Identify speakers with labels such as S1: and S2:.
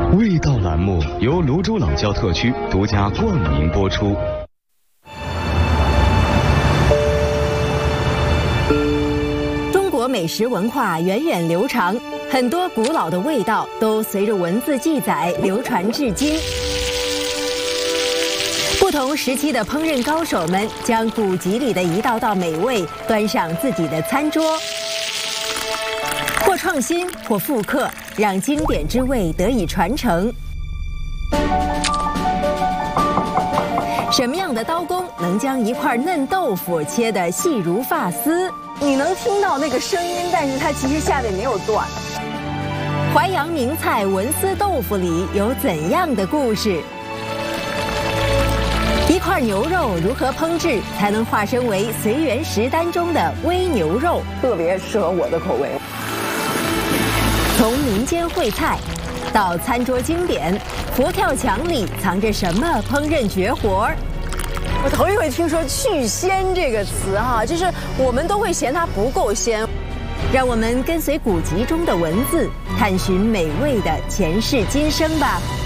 S1: 味道栏目由泸州老窖特区独家冠名播出。
S2: 中国美食文化源远流长，很多古老的味道都随着文字记载流传至今。不同时期的烹饪高手们将古籍里的一道道美味端上自己的餐桌，或创新，或复刻，让经典之味得以传承。什么样的刀工能将一块嫩豆腐切得细如发丝？
S3: 你能听到那个声音，但是它其实下面没有断。
S2: 淮扬名菜文思豆腐里有怎样的故事？一块牛肉如何烹制才能化身为随园食单中的微牛肉？
S3: 特别适合我的口味。
S2: 从民间烩菜到餐桌经典，佛跳墙里藏着什么烹饪绝活？
S3: 我头一回听说去鲜这个词哈，就是我们都会嫌它不够鲜。
S2: 让我们跟随古籍中的文字，探寻美味的前世今生吧。